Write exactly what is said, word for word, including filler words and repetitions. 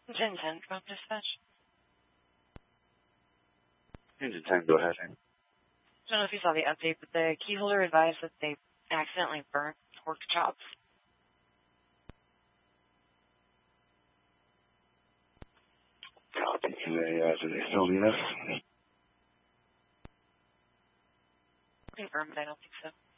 Engine ten, drop dispatch. Engine ten, go ahead. I don't know if you saw the update, but the key holder advised that they accidentally burnt pork chops. Copy. Do they, uh, do they still need us? Confirm, but I don't think so.